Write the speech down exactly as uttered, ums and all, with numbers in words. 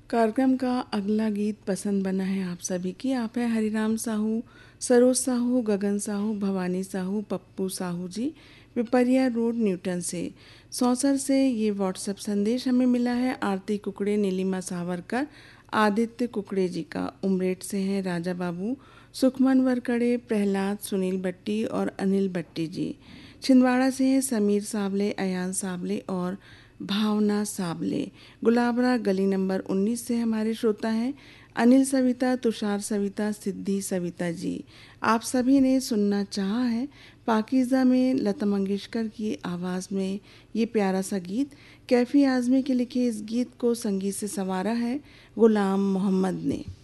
कार्यक्रम का अगला गीत पसंद बना है आप सभी की। आप है हरिराम साहू, सरोज साहू, गगन साहू, भवानी साहू, पप्पू साहू जी, पिपरिया रोड न्यूटन से। सौसर से ये व्हाट्सएप संदेश हमें मिला है। आरती कुकड़े, नीलिमा सावरकर, आदित्य कुकड़े जी का। उमरेठ से हैं राजा बाबू, सुखमन वरकड़े, प्रहलाद, सुनील बट्टी और अनिल बट्टी जी। छिंदवाड़ा से हैं समीर साबले, अयान साबले और भावना साबले। गुलाबरा गली नंबर उन्नीस से हमारे श्रोता हैं अनिल सविता, तुषार सविता, सिद्धि सविता जी। आप सभी ने सुनना चाहा है पाकीज़ा में लता मंगेशकर की आवाज़ में ये प्यारा सा गीत। कैफ़ी आज़मी के लिखे इस गीत को संगीत से संवारा है गुलाम मोहम्मद ने।